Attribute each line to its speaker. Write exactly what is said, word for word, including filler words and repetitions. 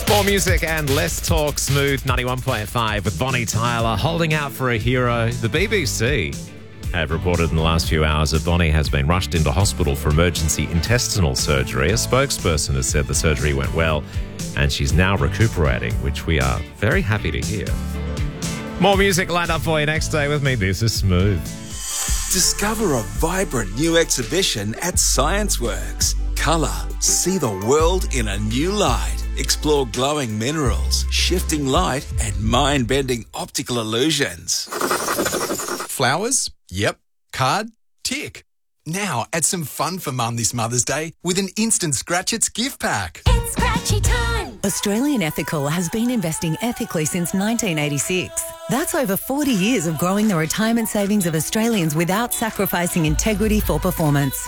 Speaker 1: More music and less talk. Smooth ninety-one point five with Bonnie Tyler holding out for a hero. The B B C have reported in the last few hours that Bonnie has been rushed into hospital for emergency intestinal surgery. A spokesperson has said the surgery went well and she's now recuperating, which we are very happy to hear. More music lined up for you next day with me. This is Smooth.
Speaker 2: Discover a vibrant new exhibition at ScienceWorks. Colour, see the world in a new light. Explore glowing minerals, shifting light, and mind-bending optical illusions.
Speaker 3: Flowers? Yep. Card? Tick. Now add some fun for Mum this Mother's Day with an instant Scratch It's gift pack.
Speaker 4: It's scratchy time.
Speaker 5: Australian Ethical has been investing ethically since nineteen eighty-six. That's over forty years of growing the retirement savings of Australians without sacrificing integrity for performance.